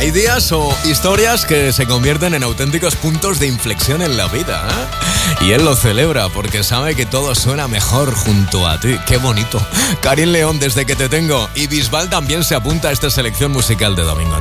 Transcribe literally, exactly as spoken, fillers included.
Hay días o historias que se convierten en auténticos puntos de inflexión en la vida, ¿eh? Y él lo celebra porque sabe que todo suena mejor junto a ti. ¡Qué bonito! Karin León, Desde que te tengo. Y Bisbal también se apunta a esta selección musical de domingo.